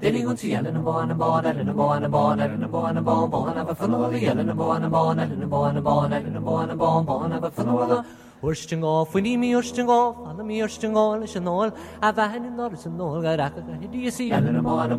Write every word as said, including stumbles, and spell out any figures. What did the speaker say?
Dilly wants yell and a boy and a boy and a boy and a boy and a boy and a boy and a boy and a funnel yell and a boy and a boy and a boy and a boy and a boy and a boy and a funnel. Ursting off, we need me ursting off, and the me ursting all is an all. I've had in Norris and all got a do you see? And a boy and a